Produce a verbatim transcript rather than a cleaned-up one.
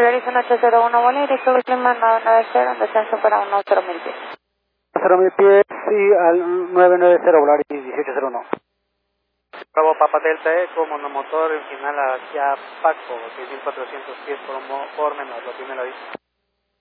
Polaris uno ocho cero uno, vuelo directo Brooklyn mandado nueve cero, en descenso para uno cero mil pies. cero mil pies, sí, al nueve nueve cero, Polaris dieciocho cero uno. Bravo Papa Delta Eco, monomotor, final hacia Paco, seis mil cuatrocientos pies por, por menor, lo tiene la vista.